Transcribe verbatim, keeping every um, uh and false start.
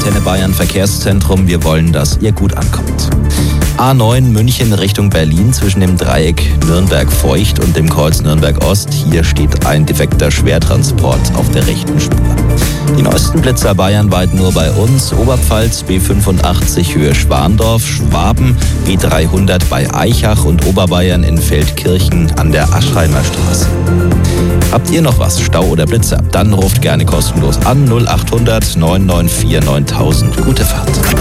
Antenne Bayern Verkehrszentrum. Wir wollen, dass ihr gut ankommt. A neun München Richtung Berlin zwischen dem Dreieck Nürnberg-Feucht und dem Kreuz Nürnberg-Ost. Hier steht ein defekter Schwertransport auf der rechten Spur. Die neuesten Blitzer bayernweit nur bei uns. Oberpfalz B fünfundachtzig Höhe Schwandorf, Schwaben B dreihundert bei Aichach und Oberbayern in Feldkirchen an der Aschheimer Straße. Habt ihr noch was, Stau oder Blitzer? Dann ruft gerne kostenlos an null acht hundert neun neun vier neuntausend. Gute Fahrt.